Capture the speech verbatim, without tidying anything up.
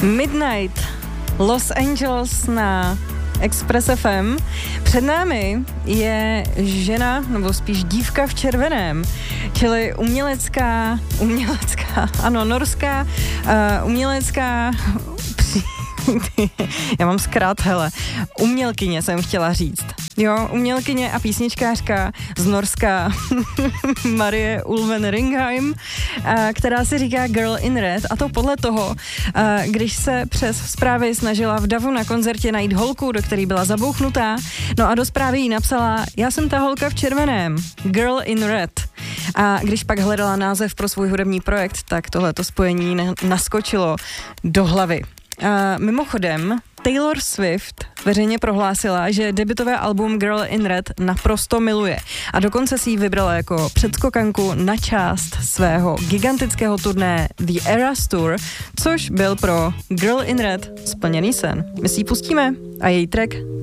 Midnight, Los Angeles na Express F M. Před námi je žena, nebo spíš dívka v červeném, čili umělecká, umělecká, ano, norská, uh, umělecká, já mám zkrát, hele, umělkyně jsem chtěla říct. Jo, umělkyně a písničkářka z Norska Marie Ulven Ringheim, která si říká Girl in Red, a to podle toho, když se přes zprávy snažila v davu na koncertě najít holku, do které byla zabouchnutá, no a do zprávy jí napsala: já jsem ta holka v červeném, Girl in Red. A když pak hledala název pro svůj hudební projekt, tak tohleto spojení naskočilo do hlavy. Uh, mimochodem, Taylor Swift veřejně prohlásila, že debutové album Girl in Red naprosto miluje a dokonce si ji vybrala jako předskokanku na část svého gigantického turné The Eras Tour, což byl pro Girl in Red splněný sen. My si ji pustíme a její track